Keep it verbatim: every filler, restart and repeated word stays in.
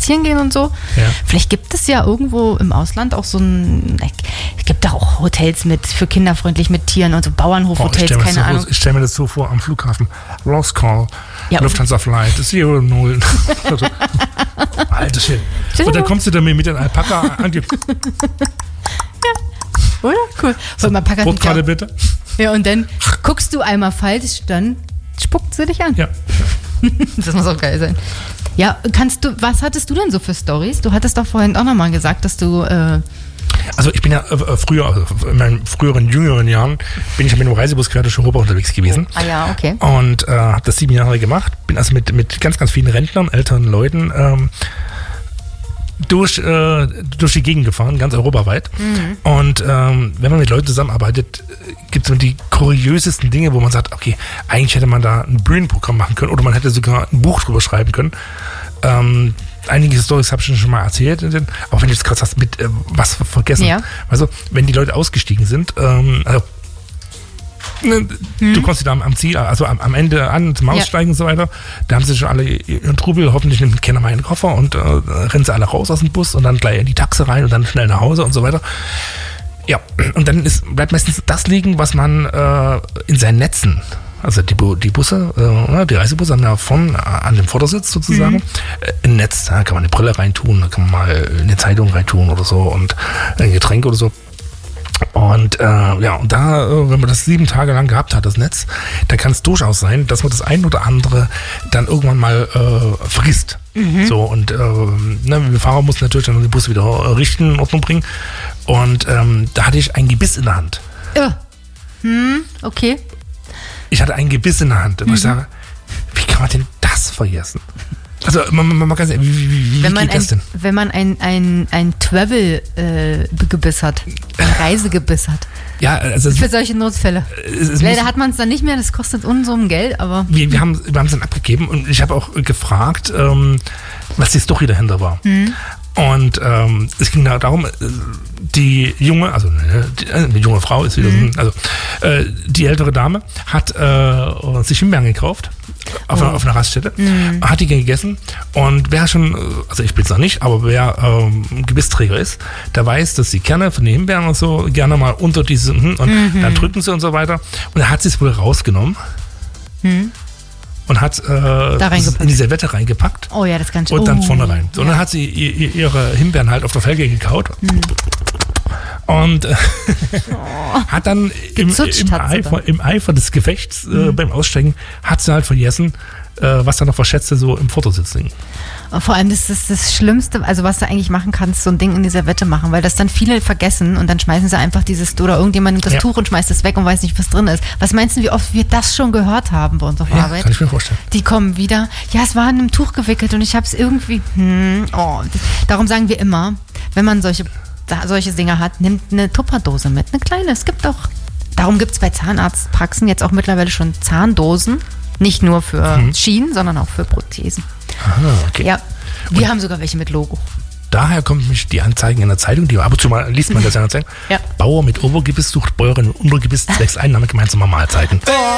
spazieren gehen und so. Ja. Vielleicht gibt es ja irgendwo im Ausland auch so ein, es gibt da auch Hotels mit, für kinderfreundlich mit Tieren und so Bauernhofhotels, oh, keine so Ahnung. Vor, ich stelle mir das so vor am Flughafen. Lost Call, Ja, Lufthansa Flight, Zero Null. Alter Shit. Und dann kommst du da mit den Alpaka an die Oder? Cool. so, Brotkarte bitte. Ja, und dann guckst du einmal falsch, dann spuckt sie dich an. Ja. Das muss auch geil sein. Ja, kannst du, was hattest du denn so für Storys? Du hattest doch vorhin auch nochmal gesagt, dass du... Äh Also ich bin ja äh, früher, also in meinen früheren, jüngeren Jahren, bin ich ja mit dem Reisebus quer durch Europa unterwegs gewesen. Ah ja, okay. Und äh, habe das sieben Jahre gemacht. Bin also mit, mit ganz, ganz vielen Rentnern, älteren Leuten ähm, durch, äh, durch die Gegend gefahren, ganz europaweit. Mhm. Und ähm, wenn man mit Leuten zusammenarbeitet, gibt es die kuriösesten Dinge, wo man sagt, okay, eigentlich hätte man da ein Bühnenprogramm machen können oder man hätte sogar ein Buch drüber schreiben können. Ähm, einige Storys habe ich schon mal erzählt, auch wenn du jetzt gerade hast, mit äh, was vergessen. Ja. Also, wenn die Leute ausgestiegen sind, ähm, also, ne, hm. du kommst wieder am, am Ziel, also am, am Ende an, zum Aussteigen ja. und so weiter, da haben sie schon alle ihren Trubel, hoffentlich nimmt keiner meinen Koffer und äh, rennen sie alle raus aus dem Bus und dann gleich in die Taxe rein und dann schnell nach Hause und so weiter. Ja, und dann ist, bleibt meistens das liegen, was man äh, in seinen Netzen, also die, die Busse, äh, die Reisebusse haben ja vorne an dem Vordersitz sozusagen mhm. ein Netz, da kann man eine Brille reintun, da kann man mal eine Zeitung reintun oder so und ein Getränk oder so. Und äh, ja, und da, äh, wenn man das sieben Tage lang gehabt hat, das Netz, da kann es durchaus sein, dass man das ein oder andere dann irgendwann mal äh, vergisst. Mhm. So, und äh, ne, der Fahrer muss natürlich dann den Bus wieder äh, richten, in Ordnung bringen. Und ähm, da hatte ich ein Gebiss in der Hand. Ja. Hm, okay. Ich hatte ein Gebiss in der Hand. Und mhm. ich sage, wie kann man denn das vergessen? Also, man, man, man kann sagen, wie, wie, wie wenn man geht das ein, denn? Wenn man ein, ein, ein Travel-Gebiss äh, hat, ein Reisegebiss hat. Ja, also für solche Notfälle. Es, es Leider hat man es dann nicht mehr, das kostet Unsummen Geld, aber... Wir, wir haben wir es dann abgegeben und ich habe auch gefragt, ähm, was die Story dahinter war. Mhm. Und ähm, es ging da darum, die junge, also die, eine junge Frau ist wieder, mhm. also äh, die ältere Dame hat äh, sich Himbeeren gekauft auf, oh. einer, auf einer Raststätte, mhm. hat die gegessen und wer schon, also ich bin es noch nicht, aber wer ähm, Gebissträger ist, der weiß, dass die Kerne von den Himbeeren und so gerne mal unter diese und mhm. dann drücken sie und so weiter und er hat sie es wohl rausgenommen. Mhm. Und hat äh, in die Serviette reingepackt. Oh ja, das kann Und oh. dann vorne rein. So, und dann hat sie ihr, ihre Himbeeren halt auf der Felge gekaut. Mhm. Und äh, oh. hat dann im, im, Eifer, im Eifer des Gefechts äh, mhm. beim Aussteigen, hat sie halt vergessen, äh, was da noch verschätzte so im Vordersitz liegen. Vor allem das ist das Schlimmste, also was du eigentlich machen kannst, so ein Ding in die Serviette machen, weil das dann viele vergessen und dann schmeißen sie einfach dieses, oder irgendjemand nimmt das ja. Tuch und schmeißt es weg und weiß nicht, was drin ist. Was meinst du, wie oft wir das schon gehört haben bei uns auf ja, Arbeit? Kann ich mir vorstellen. Die kommen wieder, ja, es war in einem Tuch gewickelt und ich habe es irgendwie, hm, oh, das, darum sagen wir immer, wenn man solche, solche Dinge hat, nimmt eine Tupperdose mit, eine kleine, es gibt auch, darum gibt es bei Zahnarztpraxen jetzt auch mittlerweile schon Zahndosen, nicht nur für mhm. Schienen, sondern auch für Prothesen. Aha, okay. Ja, wir und haben sogar welche mit Logo. Daher kommen mich die Anzeigen in der Zeitung, die ab und zu mal liest man das in der Zeitung. Ja. Bauer mit Obergebiss sucht Bäuerin mit Untergebiss zwecks Einnahme gemeinsamer Mahlzeiten.